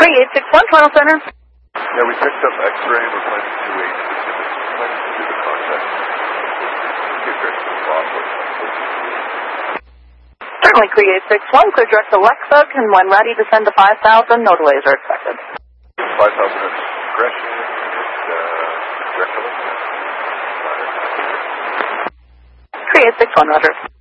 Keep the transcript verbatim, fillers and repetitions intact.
three eight six one, Toronto Center. Yeah, we picked up X-ray and we're planning to a planning to do the contact. Get direct to the process. Certainly, three eight six one, clear direct to Lexug, and when ready, descend to five thousand, no delays are expected. five thousand at discretion, and uh, direct to Lexug. three eight six one, Roger.